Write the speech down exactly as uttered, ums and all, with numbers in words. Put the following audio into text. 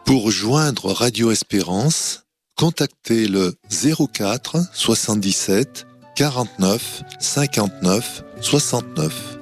Pour joindre Radio Espérance, contactez le zéro quatre soixante-dix-sept quarante-neuf cinquante-neuf soixante-neuf.